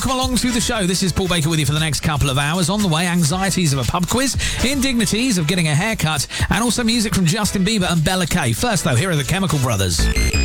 Come along to the show. This is Paul Baker with you for the next couple of hours. On the way, anxieties of a pub quiz, indignities of getting a haircut, and also music from Justin Bieber and Bella Kay. First, though, here are the Chemical Brothers.